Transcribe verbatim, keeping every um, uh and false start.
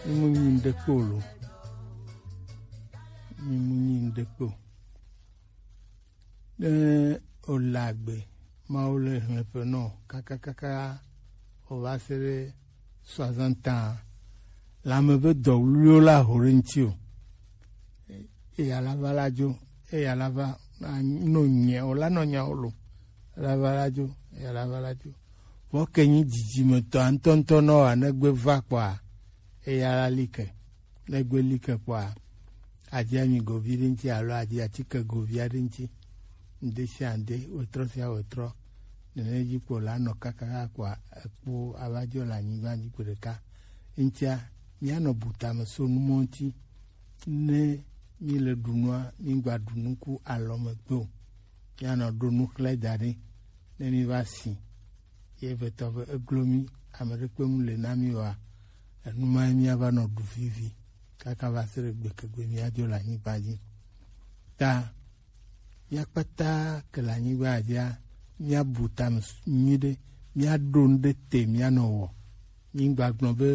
Imu nyi ndekpo lo. Imu nyi ndekpo. De olagbe ma ole mepe no kaka kaka on va faire soixante ans. La me be do lu la horentio. E ala valajo e ala va no nye ola no nya olo. La valajo e ala valajo. Wo kenyi jiji me to antonto no anegbe va kwa. E ala like. Negbe like kwa. Adi ami govirinti alo adi atike goviarinti. Ndesi ande otro sia otro. Nene jipo la no kaka kwa po abajo la nyigba jipo deka. Intia miano buta me so numonti ne mi le dunwa mi gba dunuku alome gbo. Miano donu kle dare ne mi va si. Ye vetove eglomi amerekwe mu le nami wa enuma mi aba no du vivi. Kaka va sere gbekegbe mi ajo la nyigba ji. Ta yakpata ke la nyigba aja mia buta mide mia donde te mia no wo mi gba gbon be